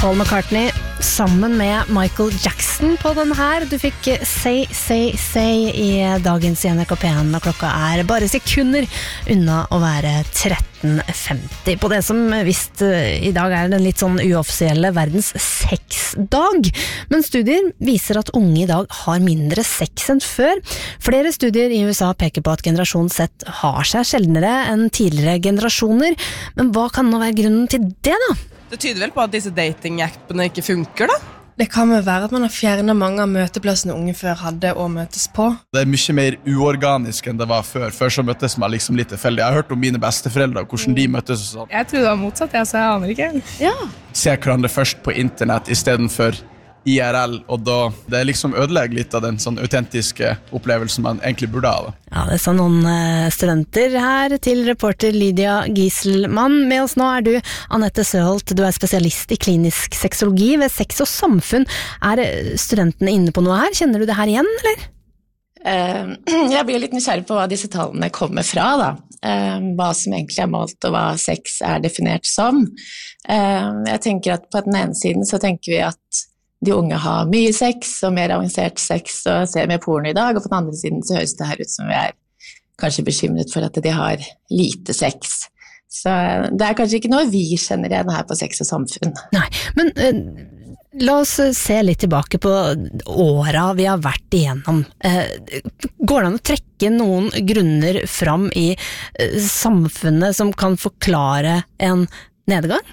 Paul McCartney sammen med Michael Jackson på den her. Du fikk Say, Say, Say i dagens NRK P1, og klokka bare sekunder unna å være 13.50 på det som visst i dag den litt sånn uoffisielle verdens sexdag. Men studier viser at unge i dag har mindre sex enn før. Flere studier i USA peker på at generasjon Z har seg sjeldnere enn tidligere generasjoner. Men hva kan nå være grunnen til det da? Det tyder vel på at disse dating-appene ikke funker da? Det kan vel være at man har fjernet mange av møteplassene unge før hadde å møtes på. Det mye mer uorganisk enn det var før. Før så møttes man liksom litt tilfeldig. Jeg har hørt om mine besteforeldre, hvordan de møttes og sånn. Jeg tror det var motsatt, så jeg aner ikke. Ja. Se hverandre først på internett i stedet for IRL, og da det liksom ødelegger litt av den sånn autentiske opplevelsen man egentlig burde ha. Ja, det sa noen studenter her til reporter Lydia Gieselmann. Med oss nå du Anette Søholt, du spesialist i klinisk sexologi ved Sex og Samfunn. Studentene inne på noe her? Kjenner du det her igjen, eller? Jeg blir litt nysgjerrig på hva disse tallene kommer fra da. Hva som egentlig målt og hva sex definert som. Jeg tenker at på den ene siden så tenker vi at de unge har mye sex og mer avansert sex og ser mer porno i dag, og på den andre siden så høres det her ut som vi kanskje bekymret for at de har lite sex. Så det kanskje ikke noe vi kjenner igjen her på Sex og Samfunn. Nei, men la oss se litt tilbake på åra vi har vært igjennom. Går det an å trekke noen grunner fram i samfunnet som kan forklare en nedgang?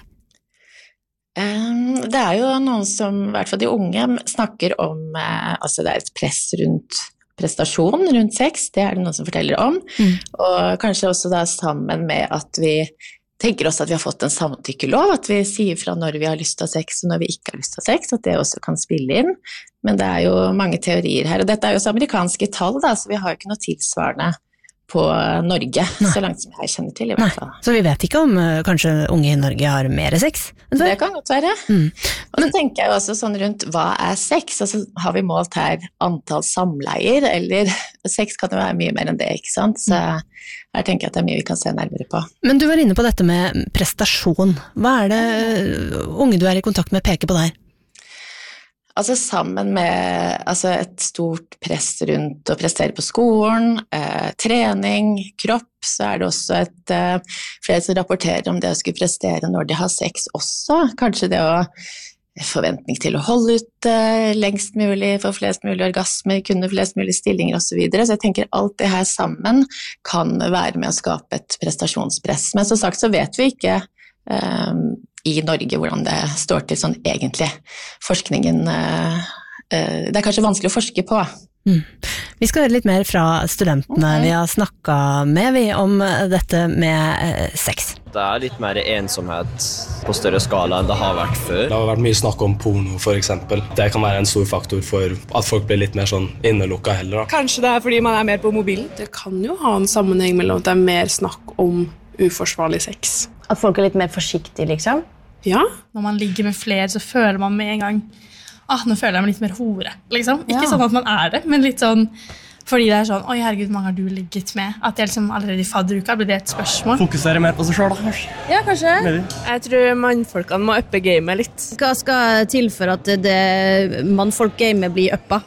Det jo noen som, i hvert fall de unge, snakker om altså det et press rundt prestasjon, rundt sex, det det noen som forteller om, og kanskje også da sammen med at vi tenker også at vi har fått en samtykkelov, at vi sier fra når vi har lyst til å ha sex og når vi ikke har lyst til å ha sex, at det også kan spille inn, men det jo mange teorier her, og dette jo så amerikanske tall da, så vi har jo ikke noe tilsvarende på Norge, så langt som jeg kjenner til i hvert fall. Så vi vet ikke om kanskje unge i Norge har mer sex? Det kan godt være. Og så tenker jeg jo også sånn rundt, hva sex? Altså har vi målt her antall samleier, eller sex kan jo være mye mer enn det, ikke sant? Så jeg tenker at det mye vi kan se nærmere på. Men du var inne på dette med prestasjon. Hva det unge du i kontakt med peker på der? Altså sammen med et stort press rundt å prestere på skolen, trening, kropp, så det også flere som rapporterer om det å skulle prestere når de har sex også. Kanskje det å forventning til å holde ut lengst mulig, få flest mulig orgasmer, kunne flest mulig stillinger og så videre. Så jeg tenker alt det her sammen kan være med å skape et prestasjonspress. Men som sagt så vet vi ikke i Norge hvordan det står til sånn egentlig. Forskningen, det kanskje vanskelig å forske på. Vi skal høre litt mer fra studentene vi har snakket med om dette med sex. Det litt mer ensomhet på større skala enn det har vært før. Det har vært mye snakk om porno for eksempel. Det kan være en stor faktor for at folk blir litt mer sånn innelukket heller. Da. Kanskje det fordi man mer på mobilen? Det kan jo ha en sammenheng mellom at det mer snakk om uforsvarlig sex. At folk litt mer forsiktige, liksom? Ja. Når man ligger med flere, så føler man med en gang nå føler jeg meg litt mer hore, liksom. Ikke sånn at man det, men litt sånn fordi det sånn, oi herregud, mange har du ligget med? At jeg liksom allerede i fadderuka blir det et spørsmål. Fokusere mer på seg selv, da, kanskje? Ja, kanskje. Jeg tror mannfolkene må uppe gamet litt. Hva skal til for at det mannfolk-gamet blir uppa?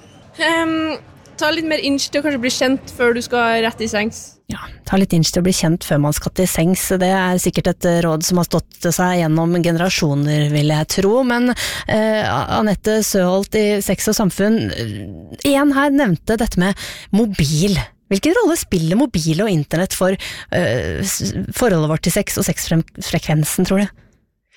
Ta litt mer inch til å kanskje bli kjent før du skal rett i sengs. Ja, ta litt inch til å bli kjent før man skal til sengs. Det sikkert et råd som har stått seg gjennom generasjoner, vil jeg tro. Men Anette Søholt i Sex og Samfunn, en her nevnte dette med mobil. Hvilken rolle spiller mobil og internett for forholdet vårt til sex og sexfrekvensen, tror du?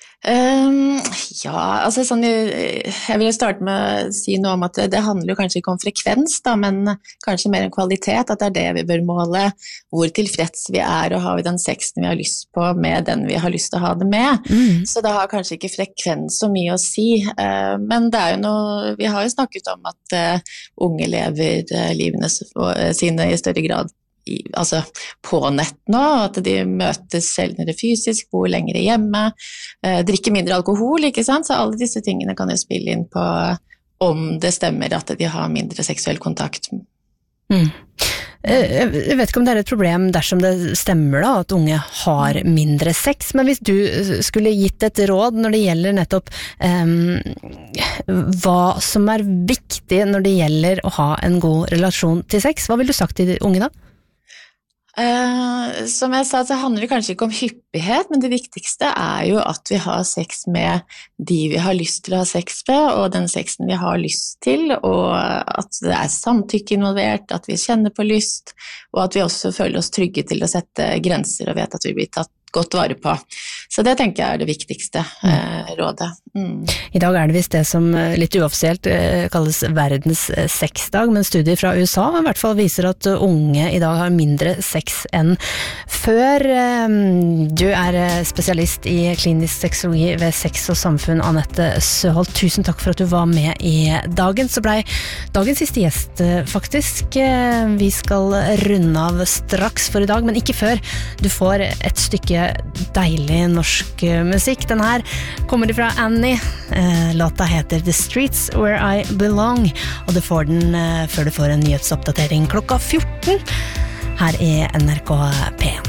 Ja, altså sånn, jeg vil starte med å si noe om at det handler jo kanskje ikke om frekvens da, men kanskje mer om kvalitet, at det vi bør måle, hvor tilfreds vi og har vi den sexen vi har lyst på med den vi har lyst til å ha det med, så det har kanskje ikke frekvens så mye å si, men det jo noe, vi har jo snakket om at unge lever livene sine i større grad altså på nett nå, at de møtes sjeldnere fysisk, bor lenger hjemme, drikker mindre alkohol, ikke sant? Så alle disse tingene kan jo spille inn på om det stemmer at de har mindre seksuell kontakt. Jeg vet ikke om det et problem dersom det stemmer da, at unge har mindre sex, men hvis du skulle gitt et råd når det gjelder nettopp hva som viktig når det gjelder å ha en god relasjon til sex, hva vil du sagt til de unge da? Som jeg sa, så handler det kanskje ikke om hyppighet, men det viktigste jo at vi har sex med de vi har lyst til å ha sex med, og den sexen vi har lyst til, og at det samtykke involvert, at vi kjenner på lyst, og at vi også føler oss trygge til å sette grenser og vet at vi blir tatt godt vare på. Så det tenker jeg det viktigste rådet. I dag det visst det som litt uoffisielt kalles verdens sexdag, men studier fra USA i hvert fall viser at unge i dag har mindre sex enn før. Du spesialist i klinisk sexologi ved Sex og Samfunn, Anette Søholt. Tusen takk for at du var med i dagen. Så ble dagens siste gjest faktisk. Vi skal runde av straks for i dag, men ikke før du får et stykke deilig norsk musikk. Den her kommer fra Annie. Låta heter The Streets Where I Belong, og du får den før du får en nyhetsoppdatering klokka 14 her i NRK P1.